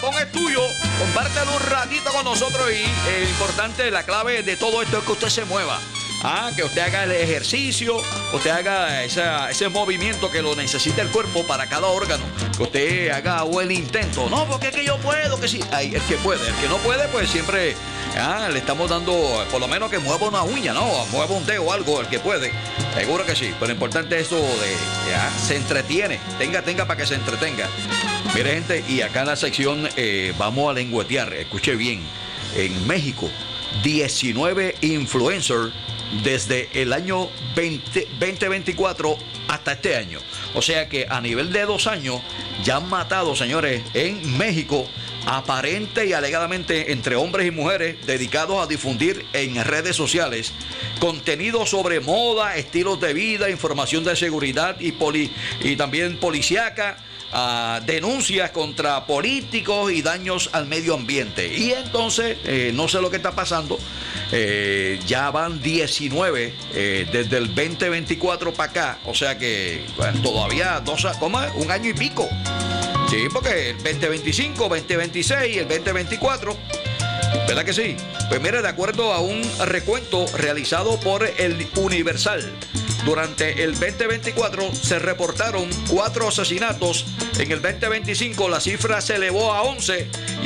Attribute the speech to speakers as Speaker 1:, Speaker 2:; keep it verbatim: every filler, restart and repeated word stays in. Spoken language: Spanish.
Speaker 1: iPhone es tuyo. Compártelo un ratito con nosotros y eh, importante, la clave de todo esto es que usted se mueva. Ah, que usted haga el ejercicio, usted haga esa, ese movimiento que lo necesita el cuerpo para cada órgano, que usted haga buen intento. No, porque es que yo puedo, que sí. Ay, el que puede, el que no puede, pues siempre ah, le estamos dando, por lo menos que mueva una uña, ¿no? Mueva un dedo o algo, el que puede. Seguro que sí, pero lo importante es eso de, ya, se entretiene, tenga, tenga para que se entretenga. Mire, gente, y acá en la sección eh, vamos a lengüetear, escuche bien, en México, diecinueve influencers desde el año veinte veinticuatro hasta este año. O sea que a nivel de dos años ya han matado, señores, en México, aparente y alegadamente entre hombres y mujeres dedicados a difundir en redes sociales contenido sobre moda, estilos de vida, información de seguridad y, poli, y también policíaca, uh, denuncias contra políticos y daños al medio ambiente. Y entonces, eh, no sé lo que está pasando. Eh, ya van diecinueve eh, desde el veinte veinticuatro para acá, o sea que bueno, todavía dos, ¿cómo es? Un año y pico. Sí, porque el veinte veinticinco, veinte veintiséis y el veinte veinticuatro, ¿verdad que sí? Pues mire, de acuerdo a un recuento realizado por el Universal, durante el veinte veinticuatro se reportaron cuatro asesinatos. En el veinte veinticinco la cifra se elevó a once